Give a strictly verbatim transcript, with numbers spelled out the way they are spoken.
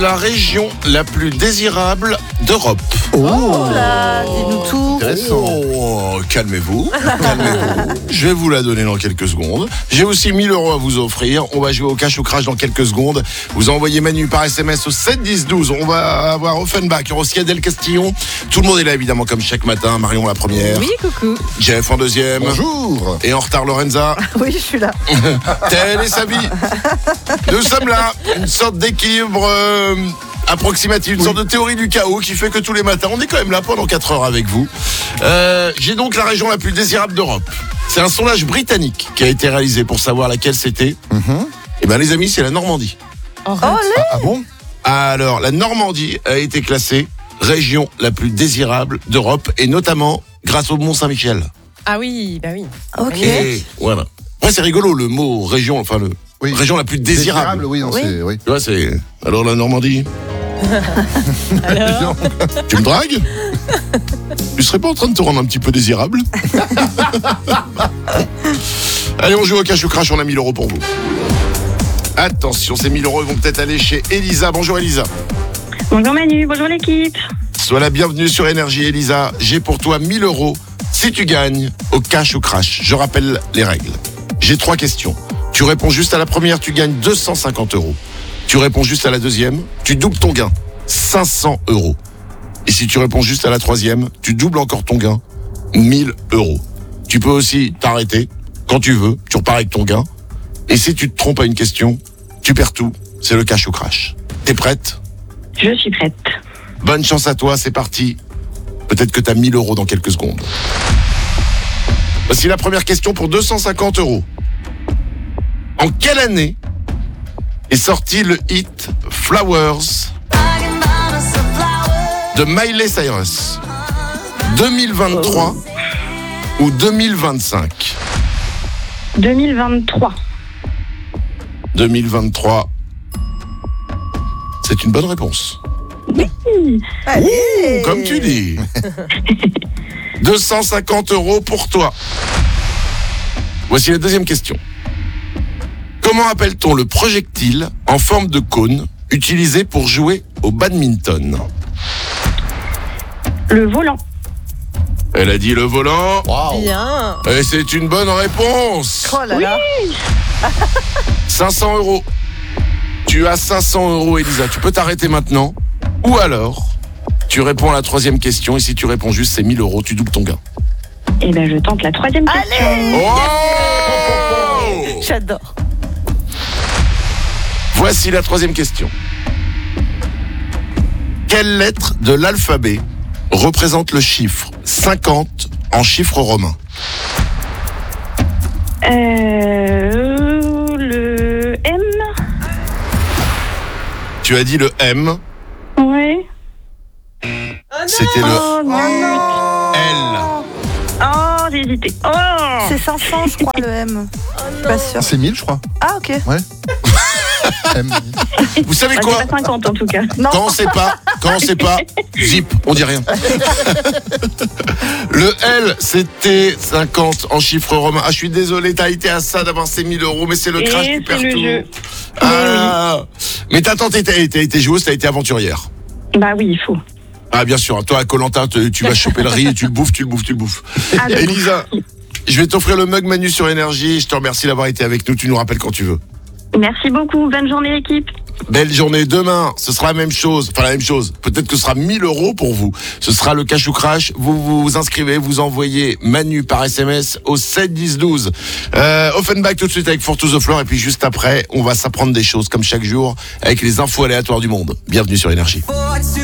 La région la plus désirable d'Europe. Oh là, dis-nous tout. Oh, calmez-vous, calmez-vous. Je vais vous la donner dans quelques secondes. J'ai aussi mille euros à vous offrir. On va jouer au cash ou crash dans quelques secondes. Vous envoyez Manu par S M S au sept dix douze. On va avoir Offenbach, Rossia Del Castillon. Tout le monde est là évidemment comme chaque matin. Marion la première. Oui, coucou. Jeff en deuxième. Bonjour. Et en retard Lorenza. Oui, je suis là. Telle est sa vie. Nous sommes là. Une sorte d'équilibre euh, approximatif, une oui. sorte de théorie du chaos qui fait que tous les matins, on est quand même là pendant quatre heures avec vous. Euh, j'ai donc la région la plus désirable d'Europe. C'est un sondage britannique qui a été réalisé pour savoir laquelle c'était. Mm-hmm. Et bien les amis, c'est la Normandie. Oh, ah, ah bon? Alors, la Normandie a été classée région la plus désirable d'Europe et notamment grâce au Mont-Saint-Michel. Ah oui, bah oui. Ok. Et voilà. Ouais, c'est rigolo le mot région, enfin le oui. région la plus désirable. désirable oui, non, oui. c'est, oui. Tu vois, c'est. Alors la Normandie. Alors Tu me dragues? Tu serais pas en train de te rendre un petit peu désirable? Allez, on joue au cash ou crash, on a mille euros pour vous. Attention, ces mille euros vont peut-être aller chez Elisa. Bonjour Elisa. Bonjour Manu, bonjour l'équipe. Sois la bienvenue sur Énergie Elisa. J'ai pour toi mille euros si tu gagnes au cash ou crash. Je rappelle les règles. J'ai trois questions. Tu réponds juste à la première, tu gagnes deux cent cinquante euros. Tu réponds juste à la deuxième, tu doubles ton gain, cinq cents euros. Et si tu réponds juste à la troisième, tu doubles encore ton gain, mille euros. Tu peux aussi t'arrêter quand tu veux, tu repars avec ton gain. Et si tu te trompes à une question, tu perds tout. C'est le cash ou crash. T'es prête? Je suis prête. Bonne chance à toi, c'est parti. Peut-être que t'as mille euros dans quelques secondes. Voici la première question pour deux cent cinquante euros. En quelle année est sorti le hit Flowers de Miley Cyrus? deux mille vingt-trois oh. ou deux mille vingt-cinq? deux mille vingt-trois. deux mille vingt-trois. C'est une bonne réponse. Oui. Allez. Comme tu dis. deux cent cinquante euros pour toi. Voici la deuxième question. Comment appelle-t-on le projectile en forme de cône utilisé pour jouer au badminton? Le volant. Elle a dit le volant. Wow. Bien. Et c'est une bonne réponse. Oh là là. Oui. cinq cents euros. Tu as cinq cents euros, Elisa. Tu peux t'arrêter maintenant. Ou alors, tu réponds à la troisième question. Et si tu réponds juste, c'est mille euros. Tu doubles ton gain. Eh ben, je tente la troisième question. Allez. Oh! J'adore. Voici la troisième question. Quelle lettre de l'alphabet représente le chiffre cinquante en chiffre romain? Euh, le M. Tu as dit le M. Ouais. Oh non. C'était le Oh non. L. Oh, j'ai hésité. Oh. C'est cinq cents, je crois, le M. Oh Je suis pas non. sûre. C'est mille, je crois. Ah, ok. Ouais. M. Vous savez Ah, quoi? c'est pas cinquante en tout cas. Non. Quand on sait pas, quand on sait pas, zip, on dit rien. Le L, c'était cinquante en chiffre romain. Ah, je suis désolé, t'as été à ça d'avoir ces mille euros, mais c'est le Et crash, tu c'est perds le tout. jeu. Ah, mais t'as tenté, t'as été, été joueuse, t'as été aventurière. Bah oui, il faut. Ah, bien sûr, toi, à Koh-Lanta, tu vas choper le riz et tu le bouffes, tu le bouffes, tu le bouffes. Ah, Elisa, je vais t'offrir le mug Manu sur Énergie. Je te remercie d'avoir été avec nous. Tu nous rappelles quand tu veux. Merci beaucoup. Bonne journée, l'équipe. Belle journée. Demain, ce sera la même chose. Enfin, la même chose. Peut-être que ce sera mille euros pour vous. Ce sera le cash ou crash. Vous vous inscrivez, vous envoyez Manu par S M S au sept dix douze. Euh, Offenbach tout de suite avec For to the Floor. Et puis juste après, on va s'apprendre des choses comme chaque jour avec les infos aléatoires du monde. Bienvenue sur Énergie.